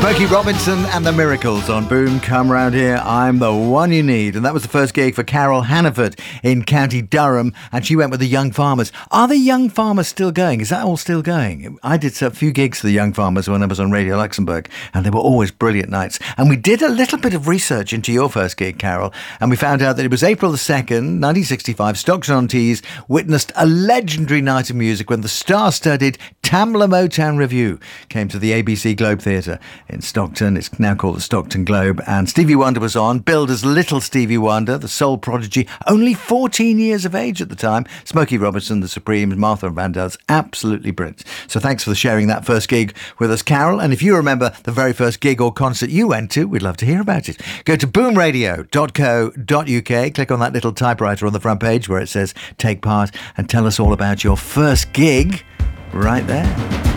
Smokey Robinson and the Miracles on Boom. Come round here, I'm the one you need. And that was the first gig for Carol Hannaford in County Durham, and she went with the Young Farmers. Are the Young Farmers still going? Is that all still going? I did a few gigs for the Young Farmers when I was on Radio Luxembourg, and they were always brilliant nights. And we did a little bit of research into your first gig, Carol, and we found out that it was April the 2nd, 1965. Stockton-on-Tees witnessed a legendary night of music when the star-studded Tamla Motown Revue came to the ABC Globe Theatre in Stockton. It's now called the Stockton Globe, and Stevie Wonder was on, billed as Little Stevie Wonder, the soul prodigy, only 14 years of age at the time. Smokey Robinson, the Supremes, Martha Vandel's, absolutely brilliant. So thanks for sharing that first gig with us, Carol. And if you remember the very first gig or concert you went to, we'd love to hear about it. Go to boomradio.co.uk, click on that little typewriter on the front page where it says take part, and tell us all about your first gig right there.